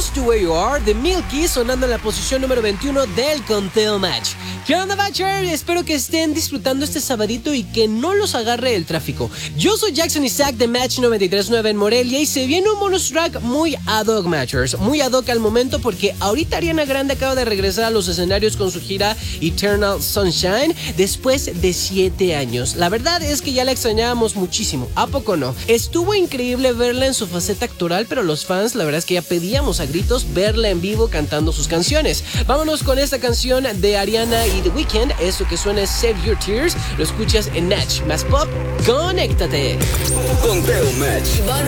Just the Way You Are de Milky sonando en la posición número 21 del Conteo Match. ¿Qué onda, Bachelor? Espero que estén disfrutando este sabadito y que no los agarre el tráfico. Yo soy Jackson Isaac de Match 93.9 en Morelia y se viene un bonus track muy ad hoc, Matchers. Muy ad hoc al momento porque ahorita Ariana Grande acaba de regresar a los escenarios con su gira Eternal Sunshine después de 7 años. La verdad es que ya la extrañábamos muchísimo, ¿a poco no? Estuvo increíble verla en su faceta actoral, pero los fans, la verdad es que ya pedíamos a gritos verla en vivo cantando sus canciones. Vámonos con esta canción de Ariana y The Weeknd. Eso que suena es Save Your Tears. Lo escuchas en Match más Pop. ¡Conéctate! Conteo Match.